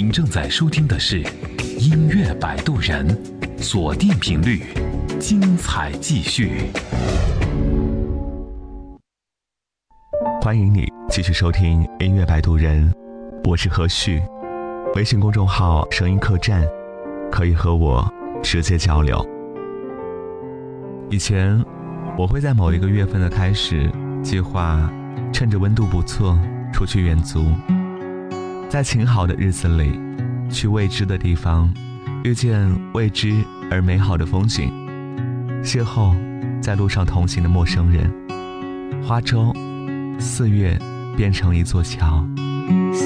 您正在收听的是音乐摆渡人，锁定频率，精彩继续。 欢迎你继续收听音乐摆渡人，我是何旭。微信公众号声音客栈，可以和我直接交流。以前我会在某一个月份的开始计划，趁着温度不错出去远足，在晴好的日子里去未知的地方，遇见未知而美好的风景，邂逅在路上同行的陌生人。花粥4月变成一座桥，